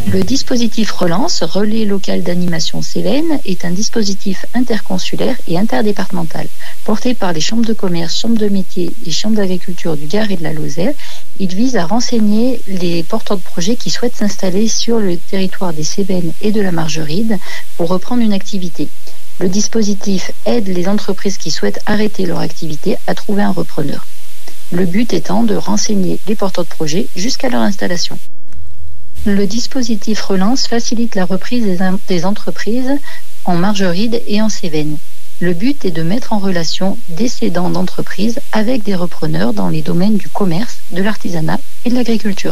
Le dispositif Relance, Relais local d'animation Cévennes, est un dispositif interconsulaire et interdépartemental. Porté par les chambres de commerce, chambres de métiers et chambres d'agriculture du Gard et de la Lozère, il vise à renseigner les porteurs de projets qui souhaitent s'installer sur le territoire des Cévennes et de la Margeride pour reprendre une activité. Le dispositif aide les entreprises qui souhaitent arrêter leur activité à trouver un repreneur. Le but étant de renseigner les porteurs de projets jusqu'à leur installation. Le dispositif Relance facilite la reprise des entreprises en Margeride et en Cévennes. Le but est de mettre en relation des cédants d'entreprises avec des repreneurs dans les domaines du commerce, de l'artisanat et de l'agriculture.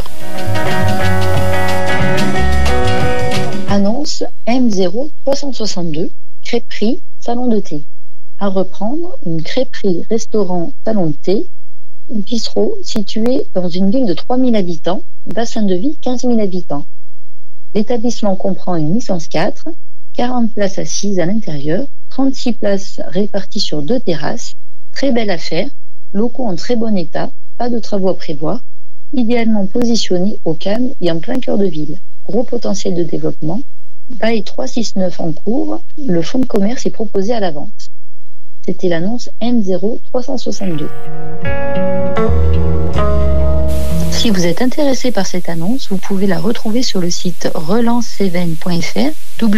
Annonce M0362, crêperie, salon de thé. À reprendre, une crêperie, restaurant, salon de thé, bistrot situé dans une ville de 3000 habitants, bassin de vie 15 000 habitants. L'établissement comprend une licence 4, 40 places assises à l'intérieur, 36 places réparties sur 2 terrasses, très belle affaire, locaux en très bon état, pas de travaux à prévoir, idéalement positionnés au calme et en plein cœur de ville. Gros potentiel de développement, bail 369 en cours, le fonds de commerce est proposé à la vente. C'était l'annonce M0362. Si vous êtes intéressé par cette annonce, vous pouvez la retrouver sur le site relancecévennes.fr,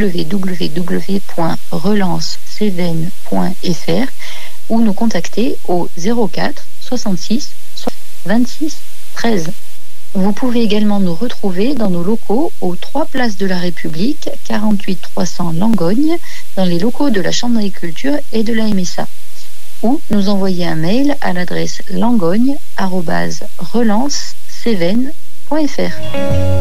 www.relancecévennes.fr, ou nous contacter au 04 66 26 13. Vous pouvez également nous retrouver dans nos locaux aux 3 places de la République, 48 300 Langogne, dans les locaux de la Chambre d'agriculture et de la MSA. Ou nous envoyer un mail à l'adresse langogne@relancecévennes.fr.